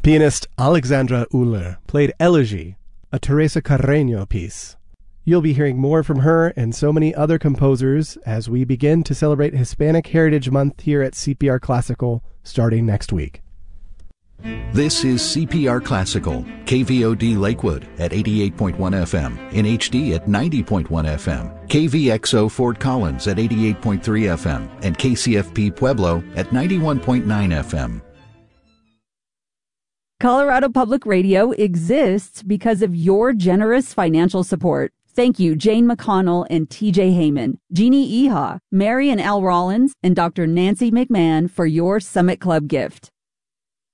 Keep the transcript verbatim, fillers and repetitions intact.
Pianist Alexandra Uller played Elegy, a Teresa Carreño piece. You'll be hearing more from her and so many other composers as we begin to celebrate Hispanic Heritage Month here at C P R Classical starting next week. This is C P R Classical, K V O D Lakewood at eighty-eight point one F M, in H D at ninety point one F M, K V X O Fort Collins at eighty-eight point three F M, and K C F P Pueblo at ninety-one point nine F M. Colorado Public Radio exists because of your generous financial support. Thank you, Jane McConnell and T J Heyman, Jeannie Eha, Mary and Al Rollins, and Doctor Nancy McMahon for your Summit Club gift.